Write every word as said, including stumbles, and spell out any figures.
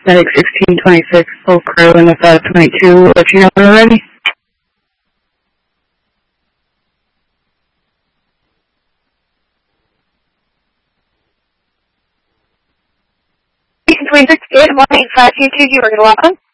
Medic sixteen twenty-six, full crew in the five twenty-two, let you know when we're ready. twenty-six, good morning, five two two, you were going to walk on?